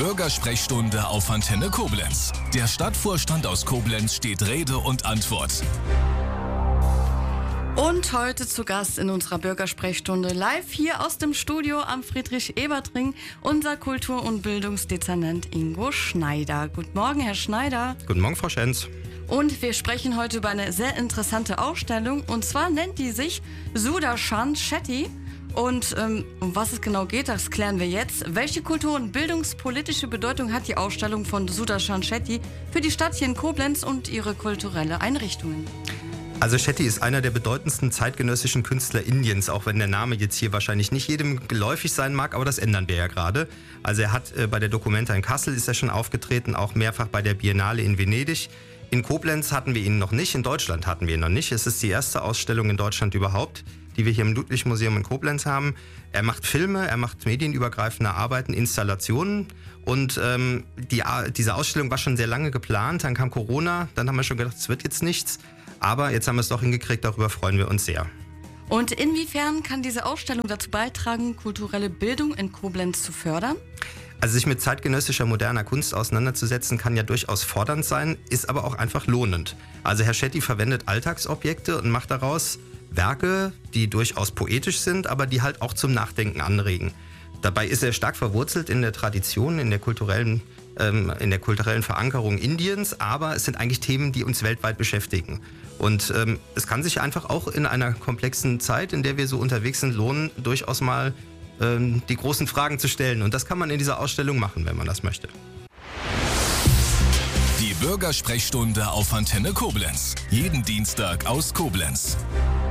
Bürgersprechstunde auf Antenne Koblenz. Der Stadtvorstand aus Koblenz steht Rede und Antwort. Und heute zu Gast in unserer Bürgersprechstunde live hier aus dem Studio am Friedrich-Ebert-Ring unser Kultur- und Bildungsdezernent Ingo Schneider. Guten Morgen, Herr Schneider. Guten Morgen, Frau Schenz. Und wir sprechen heute über eine sehr interessante Ausstellung. Und zwar nennt die sich Sudarshan Shetty. Und um was es genau geht, das klären wir jetzt. Welche kultur- und bildungspolitische Bedeutung hat die Ausstellung von Sudarshan Shetty für die Stadt hier in Koblenz und ihre kulturelle Einrichtungen? Also Shetty ist einer der bedeutendsten zeitgenössischen Künstler Indiens, auch wenn der Name jetzt hier wahrscheinlich nicht jedem geläufig sein mag, aber das ändern wir ja gerade. Also er hat bei der Documenta in Kassel ist er schon aufgetreten, auch mehrfach bei der Biennale in Venedig. In Koblenz hatten wir ihn noch nicht, in Deutschland hatten wir ihn noch nicht. Es ist die erste Ausstellung in Deutschland überhaupt, die wir hier im Ludwig-Museum in Koblenz haben. Er macht Filme, er macht medienübergreifende Arbeiten, Installationen. Und diese Ausstellung war schon sehr lange geplant, dann kam Corona, dann haben wir schon gedacht, es wird jetzt nichts. Aber jetzt haben wir es doch hingekriegt, darüber freuen wir uns sehr. Und inwiefern kann diese Ausstellung dazu beitragen, kulturelle Bildung in Koblenz zu fördern? Also sich mit zeitgenössischer moderner Kunst auseinanderzusetzen, kann ja durchaus fordernd sein, ist aber auch einfach lohnend. Also Herr Shetty verwendet Alltagsobjekte und macht daraus Werke, die durchaus poetisch sind, aber die halt auch zum Nachdenken anregen. Dabei ist er stark verwurzelt in der Tradition, in der kulturellen Verankerung Indiens, aber es sind eigentlich Themen, die uns weltweit beschäftigen. Und es kann sich einfach auch in einer komplexen Zeit, in der wir so unterwegs sind, lohnen, durchaus mal die großen Fragen zu stellen. Und das kann man in dieser Ausstellung machen, wenn man das möchte. Die Bürgersprechstunde auf Antenne Koblenz. Jeden Dienstag aus Koblenz.